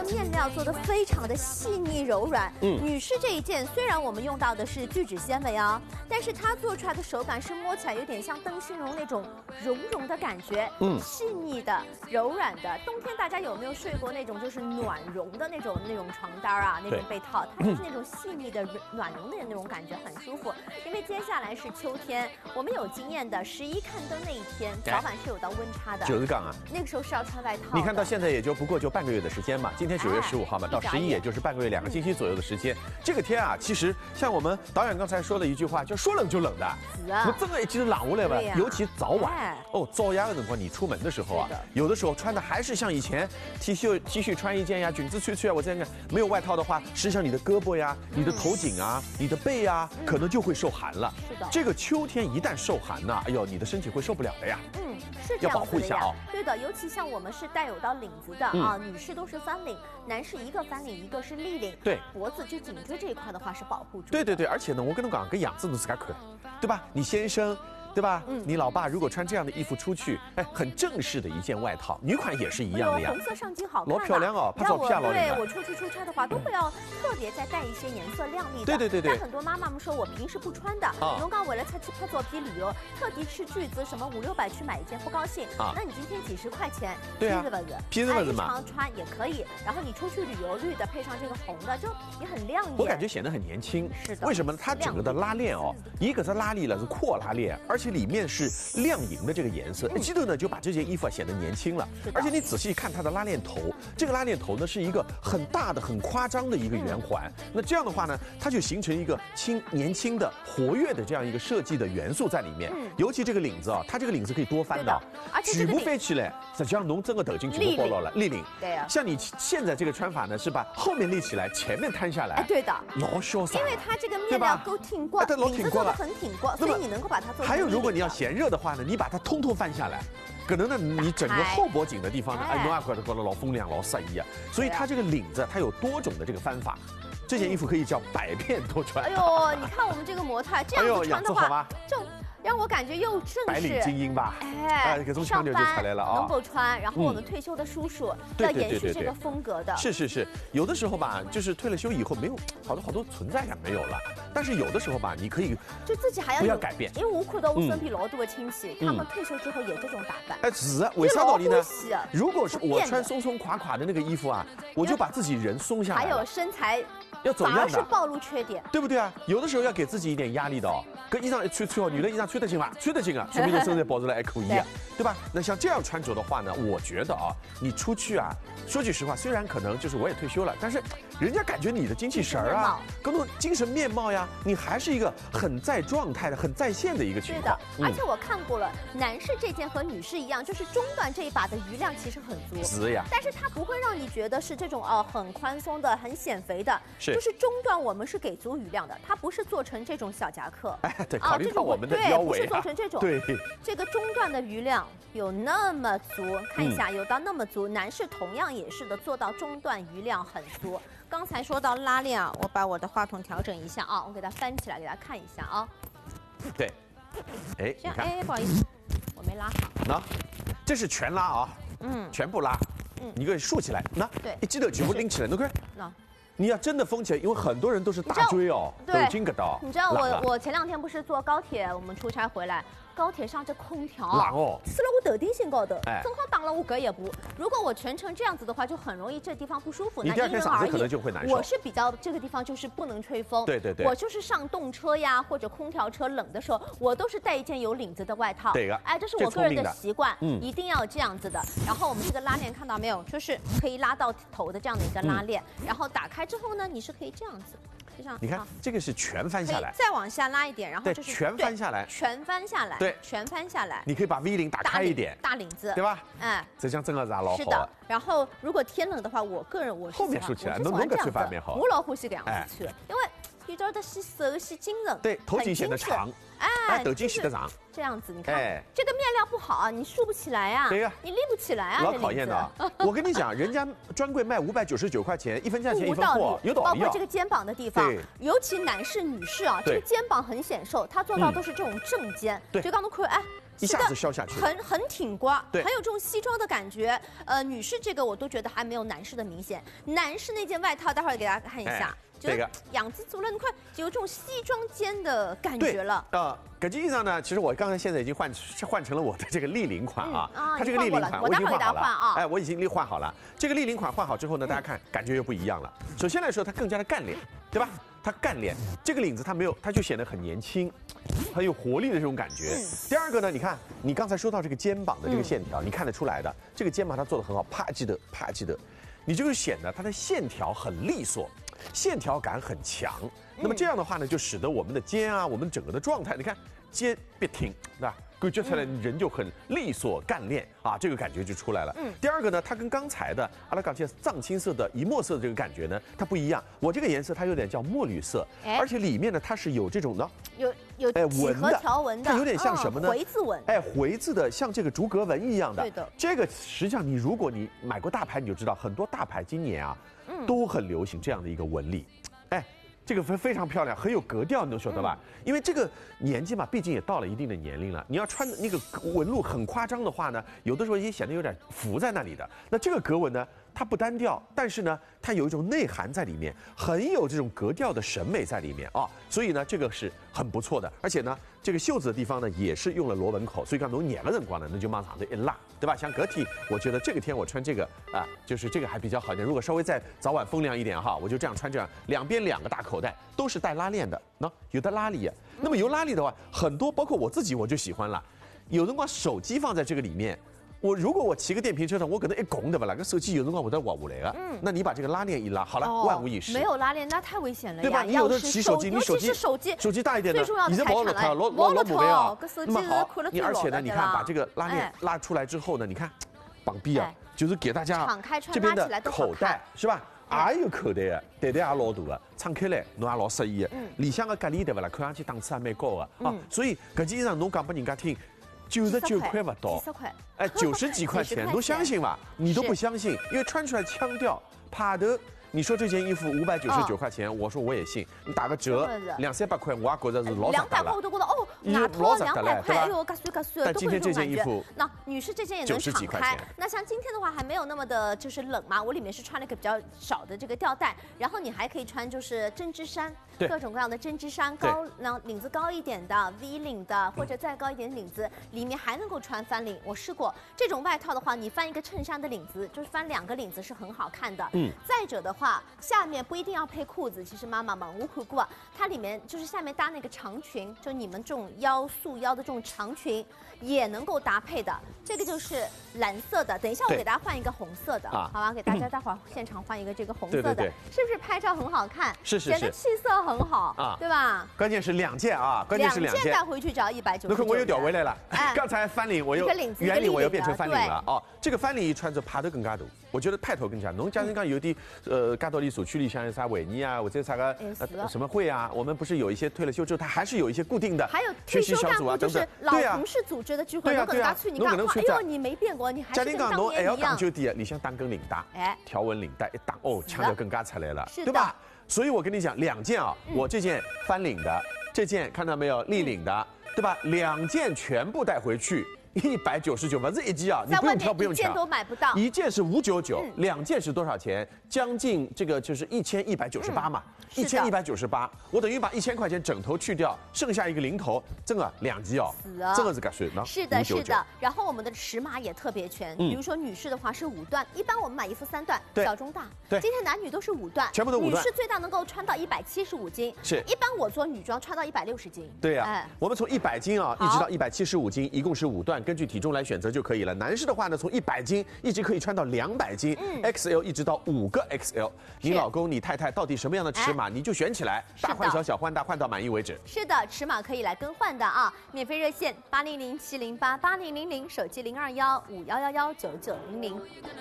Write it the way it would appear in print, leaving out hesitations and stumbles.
面料做的非常的细腻柔软。女士这一件虽然我们用到的是聚酯纤维啊，但是它做出来的手感是摸起来有点像灯芯绒那种绒绒的感觉，细腻的、柔软的。冬天大家有没有睡过那种就是暖绒的那种床单啊，那种被套？它就是那种细腻的暖绒的那种感觉，很舒服。因为接下来是秋天，我们有经验的11看灯那一天，早晚是有到温差的。 就是讲啊， 那个时候是要穿外套。 你看到现在也就不过就半个月的时间嘛，今天9月15号嘛，到11也就是半个月2个星期左右的时间。这个天啊，其实像我们导演刚才说了一句话，就说冷就冷的，我真的其实冷下来吧，尤其早晚哦，早夜的辰光你出门的时候啊，有的时候穿的还是像以前 T 恤穿一件呀，裙子穿啊，我这样没有外套的话，实际上你的胳膊呀、你的头颈啊、你的背啊，可能就会受寒了。是的，这个秋天一旦受寒呢，哎呦，你的身体会受不了的呀。 是这样子的呀， 要保护一下哦。 对的，尤其像我们是带有到领子的啊，女士都是翻领，男士一个翻领，一个是立领。对，脖子就颈椎这一块的话是保护住。 对，而且呢，我跟你讲，个样子都自家看，对吧？你先生。对吧？你老爸如果穿这样的衣服出去，哎，很正式的一件外套，女款也是一样的呀。 红色上镜好看， 老漂亮哦，拍照片老对，我出去出差的话，都会要特别再带一些颜色亮丽的。 对。 但很多妈妈们说我平时不穿的，侬刚为了出去拍照片旅游，特地去巨资什么500-600去买一件，不高兴。那你今天几十块钱， 对啊， 平时日常穿也可以。然后你出去旅游，绿的配上这个红的，就也很亮眼。 我感觉显得很年轻。 是的。 为什么呢？它整个的拉链哦，一个是拉力了，是阔拉链，而且里面是亮银的这个颜色，记得呢就把这件衣服显得年轻了。而且你仔细看它的拉链头，这个拉链头呢是一个很大的、很夸张的一个圆环。那这样的话呢，它就形成一个年轻的、活跃的这样一个设计的元素在里面。尤其这个领子啊，它这个领子可以多翻的，举不飞起来，实际上侬整个头巾全部暴露了。立领，对啊。像你现在这个穿法呢，是把后面立起来，前面摊下来。哎， 对的， 老潇洒。 因为它这个面料够挺过，领子做的很挺过，所以你能够把它做。 还有，如果你要嫌热的话呢，你把它通通翻下来，可能呢你整个后脖颈的地方呢，哎，侬也觉得老风凉、老适意啊。所以它这个领子它有多种的这个翻法，这件衣服可以叫百变多穿。 哎呦，你看我们这个模特这样子穿的话，就让我感觉又正式， 白领精英吧，哎，这种腔调就出来了啊， 能够穿。然后我们退休的叔叔要延续这个风格的， 是，有的时候吧，就是退了休以后没有好多存在感没有了，但是有的时候吧，你可以就自己还要不要改变， 因为我看到我身边老多的亲戚，他们退休之后也这种打扮， 哎，是为啥道理呢？如果是我穿松松垮垮的那个衣服啊，我就把自己人松下来， 还有身材。 要走样的， 反而是暴露缺点， 对不对啊？有的时候要给自己一点压力的哦。跟衣裳穿好，女人衣裳穿得进吧？穿得进啊，说明你身材保持的还可以啊，对吧？那像这样穿着的话呢，我觉得啊，你出去啊，说句实话，虽然可能就是我也退休了，但是人家感觉你的精气神啊，各种精神面貌呀，你还是一个很在状态的、很在线的一个情况。 对的，而且我看过了，男士这件和女士一样，就是中段这一把的余量其实很足， 是呀， 但是它不会让你觉得是这种很宽松的、很显肥的。就是中段我们是给足余量的，它不是做成这种小夹克。 哎，对，考虑到我们的腰围， 不是做成这种。 对， 这个中段的余量有那么足，看一下有到那么足。男士同样也是的，做到中段余量很足。刚才说到拉链啊，我把我的话筒调整一下啊，我给它翻起来给大家看一下啊。 对，哎， 这样，哎，不好意思，我没拉好。 那，这是全拉啊，全部拉，你给竖起来，那，对，一记头全部拎起来，侬看，那。你要真的封起来，因为很多人都是大椎哦，抖筋疙瘩。 你知道我前2天不是坐高铁，我们出差回来，高铁上这空调冷哦， 撕了我头顶心高头，正好挡了我隔一步。如果我全程这样子的话，就很容易这地方不舒服。 你第2天嗓子可能就会难受。 我是比较这个地方就是不能吹风， 对， 我就是上动车呀或者空调车冷的时候，我都是带一件有领子的外套。 对个， 哎，这是我个人的习惯，一定要这样子的。然后我们这个拉链看到没有，就是可以拉到头的这样的一个拉链，然后打开之后呢，你是可以这样子。 你看，这个是全翻下来， 再往下拉一点，然后就是全翻下来， 全翻下来， 对， 全翻下来。 你可以把 V 领打开一点， 大领子， 对吧？ 哎， 这样真的是老好。 是的。然后如果天冷的话，我个人我后面竖起来，能这样子好。 我老欢喜这样子去，因为有点的显瘦显精神， 对，头颈显得长，哎，头颈显得长。 这样子，你看，这个面料不好啊，你竖不起来呀， 对呀， 你立不起来啊， 老考验的。我跟你讲，人家专柜卖599块钱，1分价钱1分货，有道理。 包括这个肩膀的地方，尤其男士、女士啊，这个肩膀很显瘦，他做到都是这种正肩。 对， 就刚刚看，哎。 一下子消下去， 很挺刮， 对， 很有这种西装的感觉。女士这个我都觉得还没有男士的明显。男士那件外套，待会儿给大家看一下， 这个样子做了，你快就有这种西装间的感觉了。 葛基衣裳呢，其实我刚才现在已经换成了我的这个立领款啊，它这个立领款我已经换好了啊， 哎，我已经换好了。这个立领款换好之后呢，大家看感觉又不一样了。首先来说，它更加的干练，对吧？它干练，这个领子它没有，它就显得很年轻，很有活力的这种感觉。第二个呢，你看你刚才说到这个肩膀的这个线条，你看得出来的，这个肩膀它做得很好，啪叽的，你就会显得它的线条很利索，线条感很强。那么这样的话呢，就使得我们的肩啊，我们整个的状态，你看肩别挺，对吧？感觉出来人就很利索干练啊，这个感觉就出来了。第二个呢，它跟刚才的阿拉冈切藏青色的一墨色的这个感觉呢，它不一样。我这个颜色它有点叫墨绿色，而且里面呢它是有这种呢， 有几何条纹的， 它有点像什么呢？ 回字纹。 回字的，像这个逐格纹一样的。 对的。 这个实际上如果你买过大牌，你就知道很多大牌今年啊，都很流行这样的一个纹理。这个非常漂亮，很有格调，你都晓得吧？因为这个年纪嘛，毕竟也到了一定的年龄了。你要穿那个纹路很夸张的话呢，有的时候也显得有点浮在那里的。那这个格纹呢，它不单调，但是呢，它有一种内涵在里面，很有这种格调的审美在里面啊。所以呢，这个是很不错的。而且呢，这个袖子的地方呢，也是用了螺纹口，所以讲侬眼个辰光呢，那就往上头一拉，对吧？像格体，我觉得这个天我穿这个啊，就是这个还比较好一点。如果稍微再早晚风凉一点哈，我就这样穿，这样两边2个大口袋都是带拉链的，有的拉力。那么有拉力的话，很多包括我自己我就喜欢了，有辰光手机放在这个里面。如果我骑个电瓶车上，我可能一拱对吧？那个手机有辰光会得滑下来的。那你把这个拉链一拉，好了，万无一失。 没有拉链那太危险了呀， 对吧？你有的骑手机，你手机大一点的，你这毛老老不为啊。那么好，你而且呢，你看把这个拉链拉出来之后呢，你看绑臂啊，就是给大家这边的口袋是吧？也有口袋的，袋也老大的，敞开来侬也老适意的。里向的隔离对不啦？看上去档次还蛮高的啊。所以搿件衣裳侬讲拨人家听。99块不到 ，90块 ，90几块钱，侬相信吧？你都不相信，因为穿出来腔调，帕头。你说这件衣服599块钱，我说我也信。你打个折，200-300块，我也觉得是老值的了。 200块我都觉得哦，外套200块，哎呦，嘎算， 但今天这件衣服， 那女士这件也能敞开。那像今天的话还没有那么的就是冷嘛，我里面是穿了一个比较少的这个吊带，然后你还可以穿就是针织衫，各种各样的针织衫，那领子高一点的 V 领的，或者再高一点的领子，里面还能够穿翻领。我试过这种外套的话，你翻一个衬衫的领子，就是翻2个领子是很好看的。再者的话。下面不一定要配裤子，其实妈妈们我看过，它里面就是下面搭那个长裙，就你们这种束腰的这种长裙也能够搭配的。这个就是蓝色的，等一下我给大家换一个红色的，好吧？给大家待会儿现场换一个这个红色的，是不是拍照很好看？ 是， 显得气色很好啊，对吧？ 关键是2件啊，关键是2件带回去只要199。 那我又调回来了，刚才翻领我又圆领我又变成翻领了哦。这个翻领一穿着爬得更加大，我觉得派头更加。侬假如讲有点加道理所区里像啥维尼啊，或者啥个什么会啊，我们不是有一些退了休之后，它还是有一些固定的学习小组啊等等， 老同事组织的聚会，侬跟他去，你讲话，哎呦，你没变过，你还是跟当年一样。 还要讲究点，里向打根领带，条纹领带一打，哦，腔调更加出来了，对吧？所以我跟你讲2件啊，我这件翻领的，这件看到没有立领的，对吧？2件全部带回去。199，不是一件啊，你不用挑不用抢， 一件都买不到。 一件是599，2件是多少钱？将近这个就是1198嘛，1198，我等于把1000块钱整头去掉，剩下一个零头，真的2件哦，真的是个水呢。 是的，是的。然后我们的尺码也特别全，比如说女士的话是5段，一般我们买衣服3段，小中大。对，今天男女都是5段， 全部都5段。 女士最大能够穿到175斤， 是。 一般我做女装穿到160斤。 对呀，我们从100斤啊一直到175斤，一共是5段。根据体重来选择就可以了。男士的话呢，从100斤一直可以穿到200斤，XL 一直到5个 XL。你老公、你太太到底什么样的尺码，你就选起来，大换小，小换大，换到满意为止。 是的，尺码可以来更换的啊！免费热线80070088000，手机02151119900。